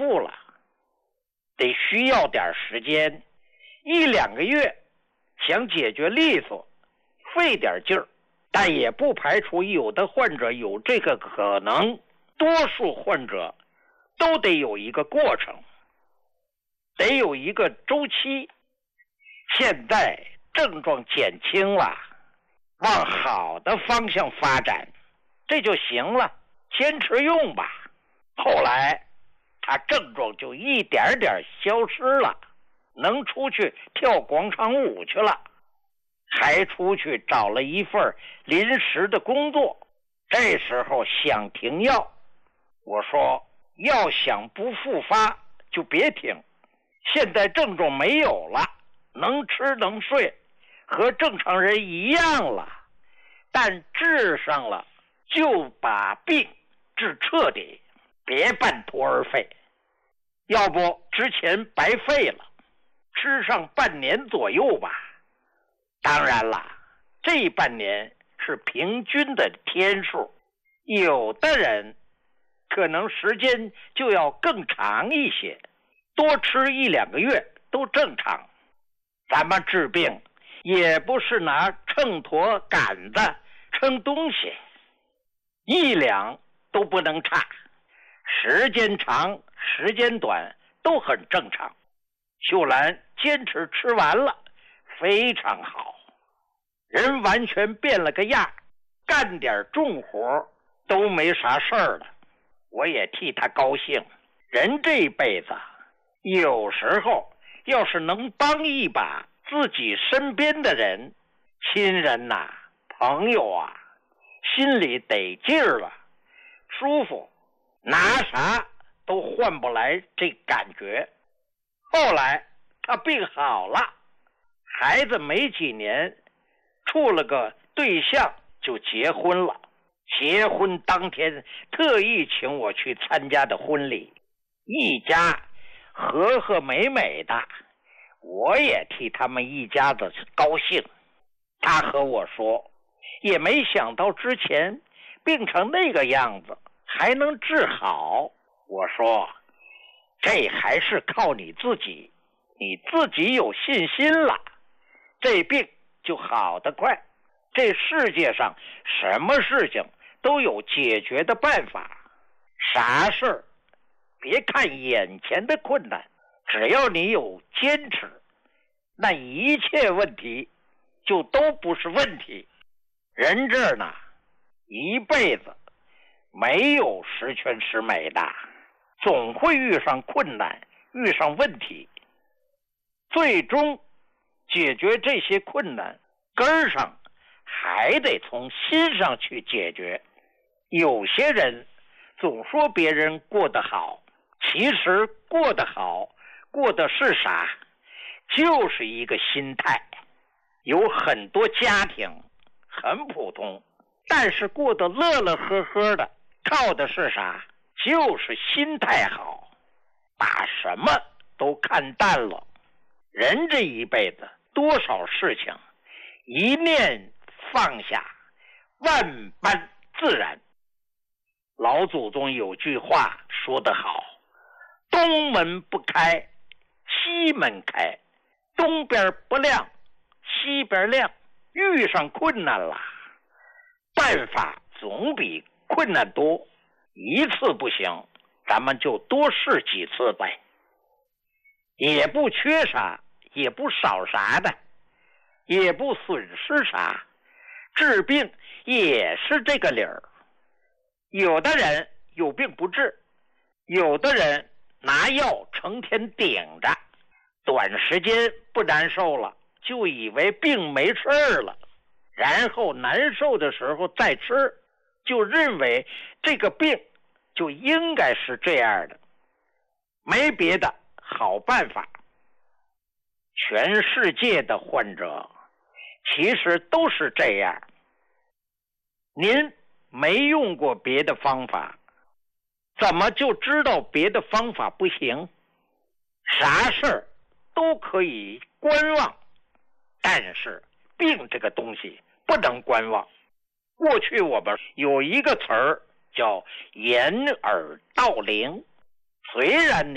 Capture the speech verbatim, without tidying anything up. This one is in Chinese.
复了，得需要点时间，一两个月想解决利索，费点劲儿，但也不排除有的患者有这个可能，多数患者都得有一个过程，得有一个周期。现在症状减轻了，往好的方向发展，这就行了，坚持用吧。后来他症状就一点点消失了，能出去跳广场舞去了，还出去找了一份临时的工作。这时候想停药，我说要想不复发就别停，现在症状没有了，能吃能睡，和正常人一样了，但治上了就把病治彻底，别半途而废，要不之前白费了，吃上半年左右吧。当然了，这半年是平均的天数，有的人可能时间就要更长一些，多吃一两个月都正常。咱们治病也不是拿秤砣杆子称东西，一两都不能差，时间长时间短都很正常。秀兰坚持吃完了，非常好，人完全变了个样，干点重活都没啥事儿了。我也替他高兴，人这一辈子有时候要是能帮一把自己身边的人，亲人呐、啊、朋友啊，心里得劲儿了，舒服，拿啥都换不来这感觉。后来他病好了，孩子没几年处了个对象就结婚了，结婚当天特意请我去参加的婚礼，一家和和美美的，我也替他们一家子高兴。他和我说，也没想到之前病成那个样子还能治好。我说，这还是靠你自己，你自己有信心了，这病就好得快。这世界上什么事情都有解决的办法，啥事儿别看眼前的困难，只要你有坚持，那一切问题就都不是问题。人这儿呢，一辈子没有十全十美的，总会遇上困难，遇上问题，最终解决这些困难，根儿上还得从心上去解决。有些人总说别人过得好，其实过得好过的是啥？就是一个心态。有很多家庭很普通，但是过得乐乐呵呵的，靠的是啥？就是心态好，把什么都看淡了。人这一辈子多少事情，一念放下，万般自然。老祖宗有句话说得好，东门不开西门开，东边不亮西边亮。遇上困难了，办法总比困难多，一次不行，咱们就多试几次呗，也不缺啥，也不少啥的，也不损失啥，治病也是这个理儿。有的人有病不治，有的人拿药成天顶着，短时间不难受了，就以为病没事了，然后难受的时候再吃，就认为这个病就应该是这样的，没别的好办法。全世界的患者其实都是这样，您没用过别的方法，怎么就知道别的方法不行？啥事儿都可以观望，但是病这个东西不能观望。过去我们有一个词儿叫掩耳盗铃，虽然